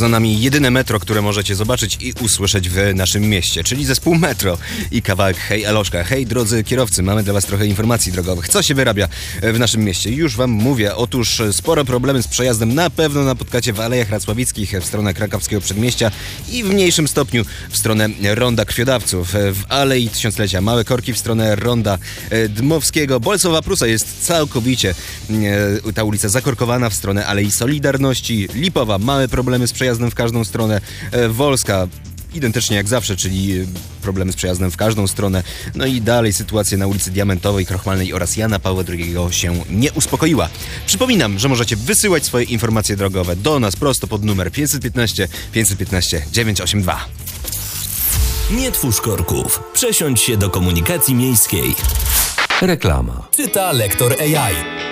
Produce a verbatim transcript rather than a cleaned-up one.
za nami jedyne metro, które możecie zobaczyć i usłyszeć w naszym mieście, czyli zespół Metro i kawałek Hej Aloszka. Hej drodzy kierowcy, mamy dla was trochę informacji drogowych. Co się wyrabia w naszym mieście? Już wam mówię. Otóż spore problemy z przejazdem na pewno napotkacie w Alejach Racławickich w stronę Krakowskiego Przedmieścia i w mniejszym stopniu w stronę Ronda Krwiodawców. W Alei Tysiąclecia małe korki w stronę Ronda Dmowskiego. Bolesława Prusa jest całkowicie ta ulica zakorkowana w stronę Alei Solidarności. Lipowa, małe problemy z przejazdem w każdą stronę. Wolska, identycznie jak zawsze, czyli problemy z przejazdem w każdą stronę. No i dalej sytuacja na ulicy Diamentowej, Krochmalnej oraz Jana Pawła drugiego się nie uspokoiła. Przypominam, że możecie wysyłać swoje informacje drogowe do nas prosto pod numer pięćset piętnaście pięćset piętnaście dziewięćset osiemdziesiąt dwa. Nie twórz korków. Przesiądź się do komunikacji miejskiej. Reklama. Czyta lektor A I.